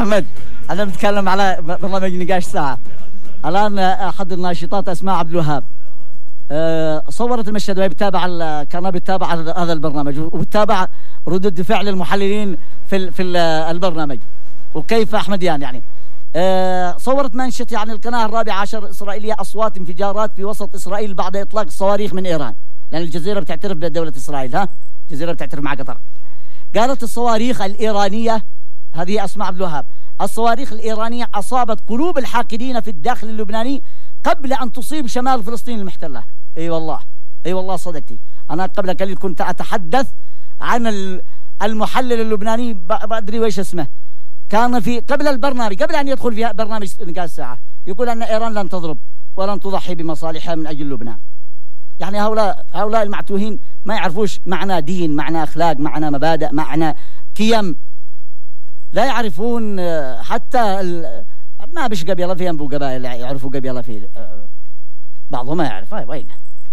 أحمد أنا بتكلم على برنامج نقاش ساعة. الآن أحد الناشطات أسماء عبد الوهاب صورت المشهد وهي بتتابع كان بتتابع هذا البرنامج وبتتابع ردود فعل المحللين في البرنامج وكيف أحمد يعني صورت منشط يعني القناة الرابعة عشر إسرائيلية أصوات انفجارات في وسط إسرائيل بعد إطلاق الصواريخ من إيران، لأن الجزيرة بتعترف بدولة إسرائيل. الجزيرة بتعترف مع قطر. قالت الصواريخ الإيرانية، هذه أسماء عبد الوهاب، الصواريخ الإيرانية أصابت قلوب الحاقدين في الداخل اللبناني قبل أن تصيب شمال فلسطين المحتلة. أي والله صدقتي. أنا قبل قليل كنت أتحدث عن المحلل اللبناني بدري ويش اسمه، كان في قبل البرنامج قبل أن يدخل في برنامج نقاش ساعة يقول أن إيران لن تضرب ولن تضحي بمصالحها من أجل لبنان. يعني هؤلاء المعتوهين ما يعرفوش معنى دين، معنى أخلاق، معنى مبادئ، معنى قيم، لا يعرفون حتى ما بش قبيلة فيهم أبو قبائل يعرفوا قبيلة فيه بعضهم ما يعرف. وين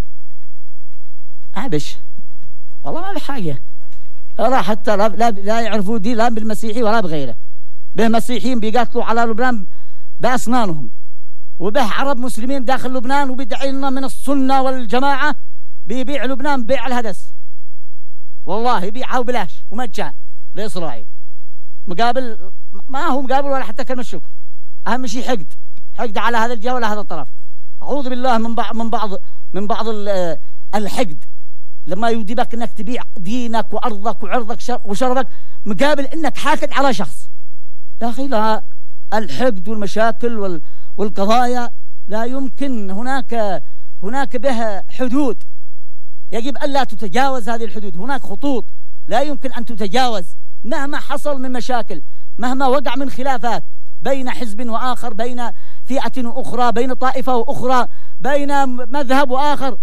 بش والله ما بحاجة لا حتى لا يعرفوا دين لا بالمسيحي ولا بغيره. به مسيحيين بيقاتلوا على لبنان بأسنانهم، وبه عرب مسلمين داخل لبنان وبيدعي لنا من السنة والجماعة بيبيع لبنان بيع الهدس، والله يبيعها ببلاش ومجان لإسرائيل مقابل ما هو مقابل ولا حتى كلمة شكر. أهم شيء حقد على هذا الجهة ولا هذا الطرف. أعوذ بالله من بعض الحقد لما يوديبك انك تبيع دينك وارضك وعرضك وشرفك مقابل انك حاقد على شخص. يا اخي لا، الحقد والمشاكل والقضايا لا يمكن، هناك بها حدود يجب الا تتجاوز هذه الحدود. هناك خطوط لا يمكن ان تتجاوز مهما حصل من مشاكل، مهما وقع من خلافات بين حزب واخر، بين فئة اخرى، بين طائفة واخرى، بين مذهب واخر.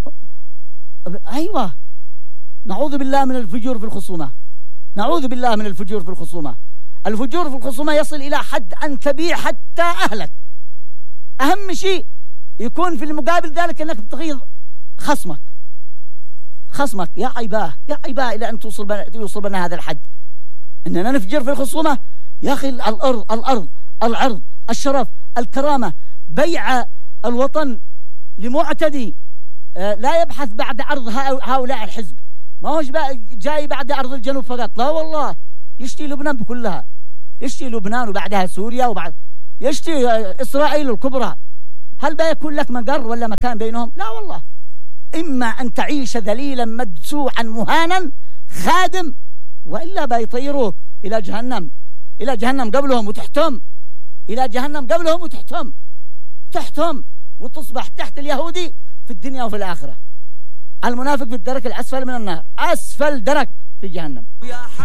أيوة، نعوذ بالله من الفجور في الخصومة، نعوذ بالله من الفجور في الخصومة. الفجور في الخصومة يصل إلى حد أن تبيع حتى أهلك. أهم شيء يكون في المقابل ذلك أنك بتغيظ خصمك. يا عيباه إلى أن يوصل بنا هذا الحد أننا نفجر في الخصومة. يا أخي العرض، الشرف، الكرامة، بيع الوطن لمعتدي لا يبحث بعد عرض هؤلاء الحزب، ما هوش جاي بعد عرض الجنوب فقط، لا والله يشتي لبنان بكلها، يشتي لبنان وبعدها سوريا يشتي إسرائيل الكبرى. هل بيكون لك مقر ولا مكان بينهم؟ لا والله. إما أن تعيش ذليلا مدسوعا مهانا خادم، وإلا بيطيروك إلى جهنم قبلهم وتحتم، إلى جهنم قبلهم وتحتم وتصبح تحت اليهودي في الدنيا وفي الآخرة. المنافق في الدرك الأسفل من النار، أسفل درك في جهنم.